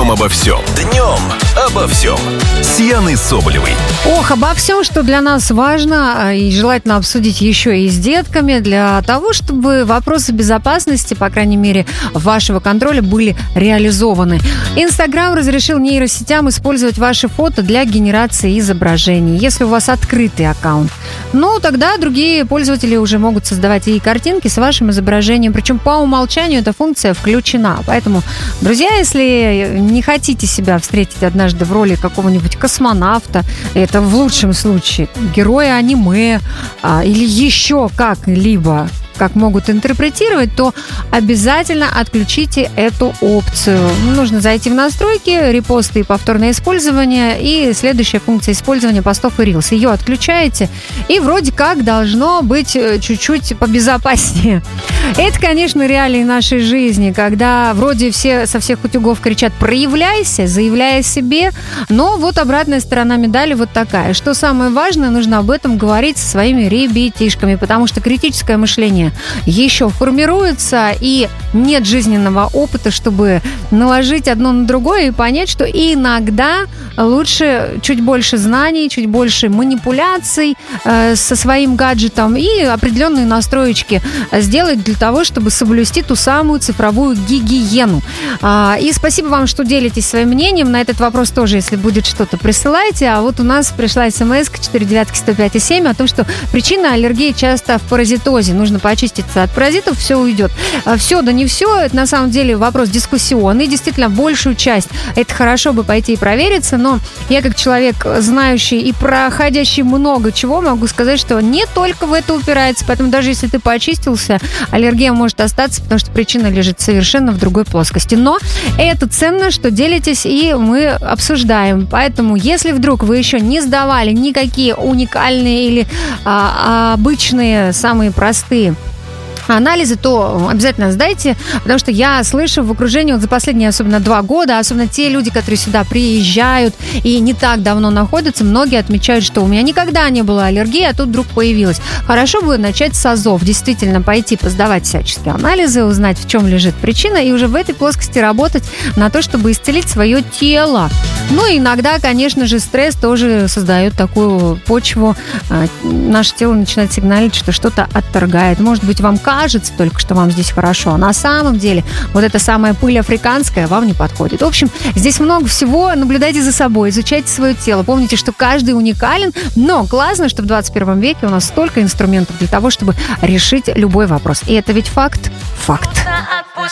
Днем обо всем. Днем обо всем. С Яной Соболевой. Ох, обо всем, что для нас важно, и желательно обсудить еще и с детками, для того, чтобы вопросы безопасности, по крайней мере, вашего контроля были реализованы. Инстаграм разрешил нейросетям использовать ваши фото для генерации изображений, если у вас открытый аккаунт. Ну, тогда другие пользователи уже могут создавать и картинки с вашим изображением, причем по умолчанию эта функция включена. Поэтому, друзья, если не хотите себя встретить однажды в роли какого-нибудь космонавта, это в лучшем случае героя аниме или еще как-либо, как могут интерпретировать, то обязательно отключите эту опцию. Нужно зайти в настройки, репосты и повторное использование, и следующая функция использования постов и рилс. Ее отключаете, и вроде как должно быть чуть-чуть побезопаснее. Это, конечно, реалии нашей жизни, когда вроде все со всех утюгов кричат «проявляйся», заявляя о себе, но вот обратная сторона медали вот такая. Что самое важное, нужно об этом говорить со своими ребятишками, потому что критическое мышление еще формируется, и нет жизненного опыта, чтобы наложить одно на другое и понять, что иногда лучше чуть больше знаний, чуть больше манипуляций со своим гаджетом и определенные настроечки сделать для того, чтобы соблюсти ту самую цифровую гигиену. И спасибо вам, что делитесь своим мнением. На этот вопрос тоже, если будет что-то, присылайте. А вот у нас пришла смс 495-105-7 о том, что причина аллергии часто в паразитозе. Нужно очиститься от паразитов, все уйдет. Все, да не все. Это на самом деле вопрос дискуссионный. Действительно, большую часть это хорошо бы пойти и провериться, но я как человек, знающий и проходящий много чего, могу сказать, что не только в это упирается. Поэтому даже если ты поочистился, аллергия может остаться, потому что причина лежит совершенно в другой плоскости. Но это ценно, что делитесь, и мы обсуждаем. Поэтому, если вдруг вы еще не сдавали никакие уникальные или обычные, самые простые анализы, то обязательно сдайте, потому что я слышу в окружении вот за последние особенно 2 года, особенно те люди, которые сюда приезжают и не так давно находятся, многие отмечают, что у меня никогда не было аллергии, а тут вдруг появилась. Хорошо бы начать с азов, действительно пойти посдавать всяческие анализы, узнать, в чем лежит причина, и уже в этой плоскости работать на то, чтобы исцелить свое тело. Ну и иногда, конечно же, стресс тоже создает такую почву. Наше тело начинает сигналить, что что-то отторгает. Может быть, вам кажется только, что вам здесь хорошо, а на самом деле вот эта самая пыль африканская вам не подходит. В общем, здесь много всего. Наблюдайте за собой, изучайте свое тело. Помните, что каждый уникален, но классно, что в 21 веке у нас столько инструментов для того, чтобы решить любой вопрос. И это ведь факт. Факт.